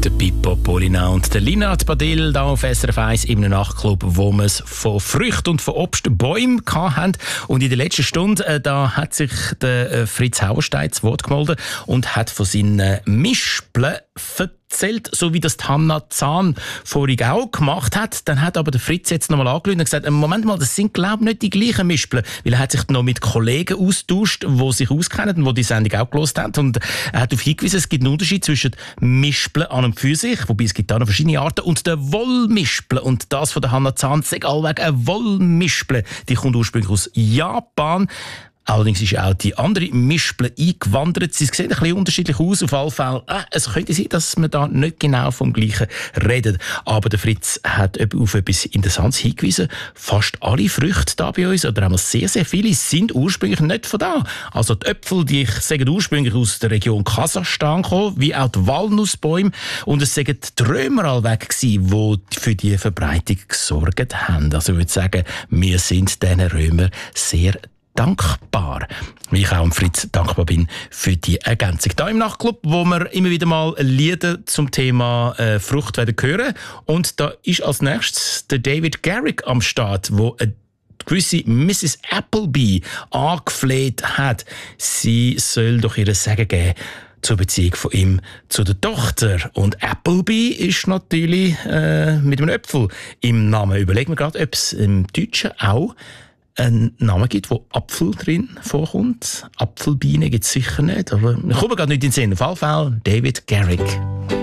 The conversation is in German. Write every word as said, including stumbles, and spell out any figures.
Der Pippo Polina und der Linard Badil da auf S R F eins im Nachtclub, wo wir es von Früchten und von Obstbäumen hatten. Und in der letzten Stunde äh, da hat sich der äh, Fritz Hauerstein zu Wort gemeldet und hat von seinen Mispeln erzählt, so wie das die Hanna Zahn vorhin auch gemacht hat. Dann hat aber der Fritz jetzt nochmal angerufen und gesagt, Moment mal, das sind glaube ich nicht die gleichen Mispeln, weil er hat sich noch mit Kollegen austauscht, die sich auskennen und die die Sendung auch gehört haben. Und er hat darauf hingewiesen, es gibt einen Unterschied zwischen Mispeln an und für sich, wobei es gibt auch noch verschiedene Arten, und der Wollmispeln. Und das von der Hanna Zahn, sag allweg eine Wollmispeln, die kommt ursprünglich aus Japan. Allerdings ist auch die andere Mispel eingewandert. Sie sehen ein bisschen unterschiedlich aus. Auf alle Fälle, äh, es könnte sein, dass wir da nicht genau vom Gleichen reden. Aber der Fritz hat auf etwas Interessantes hingewiesen. Fast alle Früchte da bei uns, oder einmal sehr, sehr viele, sind ursprünglich nicht von da. Also die Äpfel, die ich sage, ursprünglich aus der Region Kasachstan gekommen, wie auch die Walnussbäume. Und es sagen die Römer allweg gewesen, die für die Verbreitung gesorgt haben. Also ich würde sagen, wir sind diesen Römern sehr dankbar. Wie ich auch dem Fritz dankbar bin für die Ergänzung. Hier im Nachtclub, wo wir immer wieder mal Lieder zum Thema äh, Frucht werden hören. Und da ist als nächstes der David Garrick am Start, wo eine gewisse Missus Appleby angefleht hat, sie soll doch ihr Sagen geben zur Beziehung von ihm zu der Tochter. Und Appleby ist natürlich äh, mit einem Äpfel im Namen. Überlegen wir gerade, ob es im Deutschen auch einen Namen gibt, wo Apfel drin vorkommt. Apfelbeine gibt es sicher nicht, aber ich komme gerade nicht in den Sinn. Auf jeden Fall David Garrick.